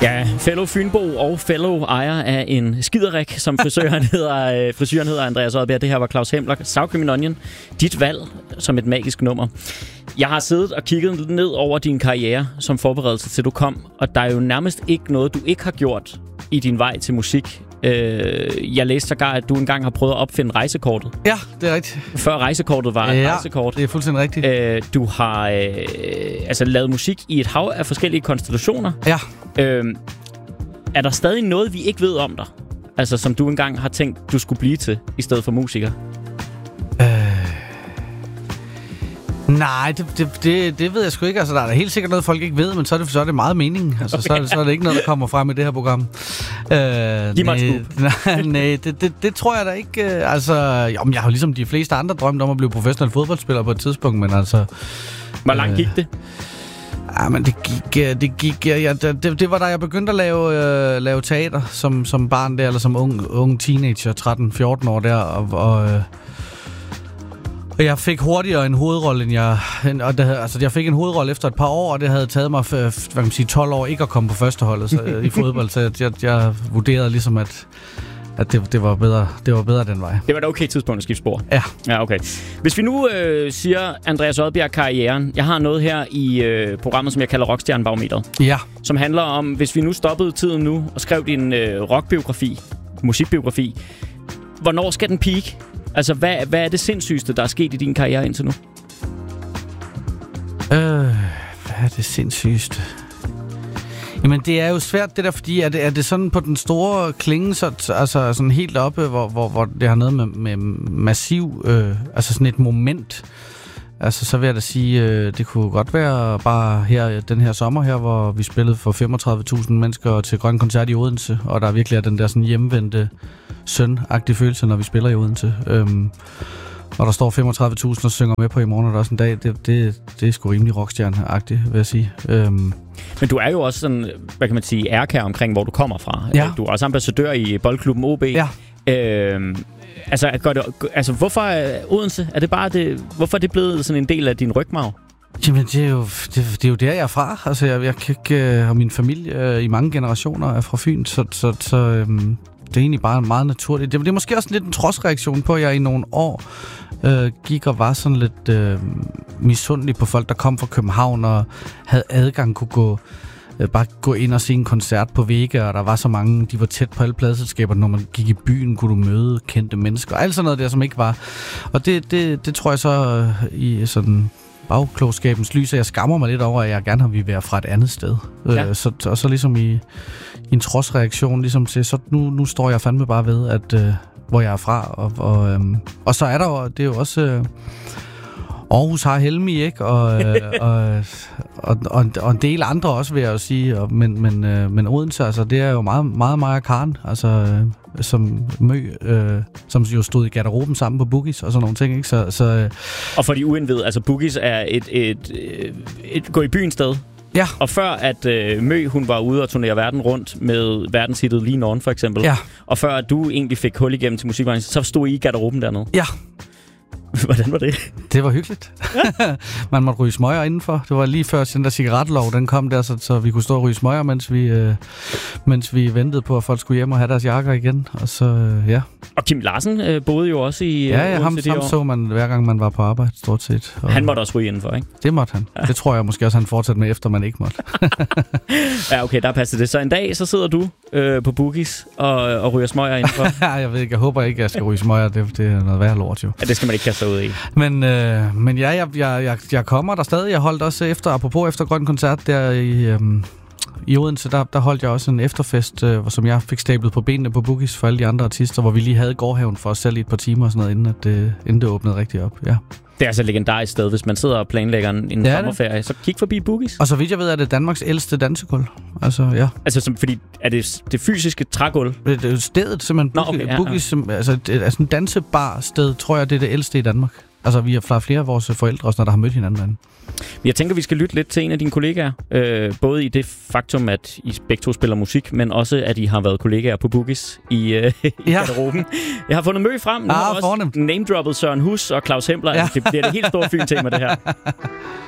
Ja, fellow Fynbo og fellow ejer af en skiderik, som frisøren hedder Andreas Odbjerg. Det her var Claus Hempler, Sour Cream & Onion. Dit valg som et magisk nummer. Jeg har siddet og kigget ned over din karriere som forberedelse til du kom, og der er jo nærmest ikke noget, du ikke har gjort i din vej til musik. Jeg læste sågar, at du engang har prøvet at opfinde rejsekortet. Ja, det er rigtigt. Før rejsekortet var et rejsekort. Det er fuldstændig rigtigt. Du har lavet musik i et hav af forskellige konstellationer. Ja. Er der stadig noget, vi ikke ved om dig? Altså, som du engang har tænkt, du skulle blive til, i stedet for musiker? Nej, det ved jeg sgu ikke. Altså, der er da helt sikkert noget, folk ikke ved, men så er det meget meningen. Altså, okay. så er det ikke noget, der kommer frem i det her program. Nej, det tror jeg da ikke. Jeg har jo ligesom de fleste andre drømt om at blive professionel fodboldspiller på et tidspunkt, men altså... Hvor langt gik det? Ja, men det var da jeg begyndte at lave teater som barn der, eller som ung teenager, 13-14 år der, og jeg fik hurtigere en hovedrolle, end jeg fik en hovedrolle efter et par år, og det havde taget mig 12 år ikke at komme på førsteholdet i fodbold, så jeg vurderede ligesom, at det var bedre den vej. Det var et okay tidspunkt at skifte spor. Ja. Ja, okay. Hvis vi nu siger Andreas Odbjerg-karrieren. Jeg har noget her i programmet, som jeg kalder Rockstjernebarometeret. Ja. Som handler om, hvis vi nu stoppede tiden nu og skrev din rockbiografi, musikbiografi. Hvornår skal den peak? Altså, hvad er det sindssygeste, der er sket i din karriere indtil nu? Hvad er det sindssygeste? Jamen, det er jo svært, det der, fordi er det sådan på den store klinge, altså sådan helt oppe, hvor det har noget med massiv, altså sådan et moment. Altså, så vil jeg da sige, det kunne godt være bare her, den her sommer her, hvor vi spillede for 35.000 mennesker til Grøn Koncert i Odense, og der virkelig er den der sådan hjemvendte søn-agtige følelse, når vi spiller i Odense. Og der står 35.000 og synger med på i morgen, og der er også en dag, det er sgu rimelig rockstjerne-agtigt, vil jeg sige. Men du er jo også sådan, hvad kan man sige, ærkær omkring, hvor du kommer fra. Ja. Du er også ambassadør i boldklubben OB. Ja. Hvorfor Odense? Hvorfor er det blevet sådan en del af din rygmarv? Jamen, det er jo der, jeg er fra. Altså, jeg kan ikke... Og min familie i mange generationer er fra Fyn, så det er egentlig bare meget naturligt. Det er måske også lidt en trodsreaktion på, at jeg i nogle år gik og var sådan lidt misundelig på folk, der kom fra København og havde adgang, kunne bare gå ind og se en koncert på Vega, og der var så mange, de var tæt på alle pladeselskaber. Når man gik i byen, kunne du møde kendte mennesker, og alt sådan noget der, som ikke var. Og det tror jeg så i sådan bagklogskabens lys, at jeg skammer mig lidt over, at jeg gerne vil være fra et andet sted. Ja. Og så ligesom i en trodsreaktion, ligesom til, så nu står jeg fandme bare ved, at hvor jeg er fra. Og så er der jo, det er jo også... Aarhus har Helmi, ikke? Og en del andre også, vil jeg jo sige. Men Odense, altså, det er jo meget, meget Maja Karen, altså, som som jo stod i garderoben sammen på Boogies og sådan nogle ting, ikke? Så og for de uindvidede, altså Boogies er et gå i byen sted. Ja. Og før at Mø, hun var ude og turnere verden rundt med verdenshittet Lean On, for eksempel. Ja. Og før at du egentlig fik hul igennem til musikbranchen, så stod I i garderoben dernede. Ja. Hvordan var det? Det var hyggeligt. Man måtte ryge smøger indenfor. Det var lige før den der cigaretlov, den kom der, så vi kunne stå og ryge smøger, mens vi ventede på, at folk skulle hjem og have deres jakker igen. Og så, ja. Og Kim Larsen boede jo også i ham så man hver gang, man var på arbejde, stort set. Og han måtte også ryge indenfor, ikke? Det måtte han. Ja. Det tror jeg måske også, han fortsatte med, efter man ikke måtte. Ja, okay, der passer det. Så en dag, så sidder du på Boogies og ryger smøger indenfor. Jeg ved ikke, jeg håber ikke, jeg skal ryge smøger. Det er noget værre lort, jo. Ja, det skal man ikke kaste ud i. Men ja, jeg kommer der stadig. Jeg holdt også apropos efter Grøn Koncert der i Odense, der holdt jeg også en efterfest, som jeg fik stablet på benene på Boogies for alle de andre artister, hvor vi lige havde gårdhaven for os selv i et par timer og sådan noget, inden det åbnede rigtig op. Ja. Det er altså et legendarisk sted, hvis man sidder og planlægger en sommerferie. Så kig forbi Boogies. Og så vidt jeg ved, er det Danmarks ældste dansegulv. Altså, ja. Altså, fordi er det fysiske trægulv? Det er stedet, simpelthen. Boogies, altså en dansebar sted, tror jeg, det er det ældste i Danmark. Altså, vi har flere af vores forældre også, når der har mødt hinanden. Jeg tænker, vi skal lytte lidt til en af dine kollegaer. Både i det faktum, at I begge to spiller musik, men også, at I har været kollegaer på Boogies i garderoben. Jeg har fundet Mø frem. Nu har også name-droppet Søren Hus og Claus Hempler. Ja. Altså, det bliver det helt store Fyn-tema, det her.